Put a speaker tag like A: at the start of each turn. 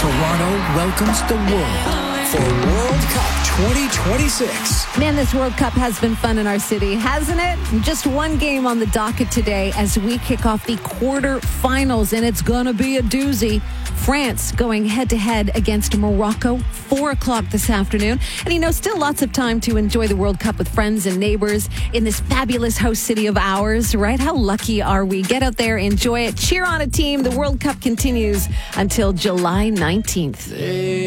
A: Toronto welcomes the world for World Cup 2026.
B: Man, this World Cup has been fun in our city, hasn't it? Just one game on the docket today as we kick off the quarterfinals, and it's going to be a doozy. France going head-to-head against Morocco, 4 o'clock this afternoon. And, still lots of time to enjoy the World Cup with friends and neighbors in this fabulous host city of ours, right? How lucky are we? Get out there, enjoy it, cheer on a team. The World Cup continues until July 19th.